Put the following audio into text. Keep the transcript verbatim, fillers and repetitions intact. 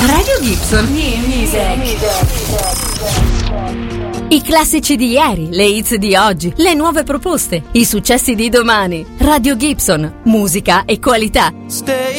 Radio Gibson. New music. I classici di ieri, le hits di oggi, le nuove proposte, i successi di domani. Radio Gibson, musica e qualità. Stay